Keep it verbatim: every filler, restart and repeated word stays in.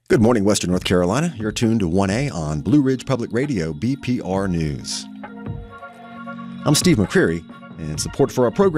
Good morning, Western North Carolina. You're tuned to one A on Blue Ridge Public Radio, B P R News. I'm Steve McCreary, and support for our program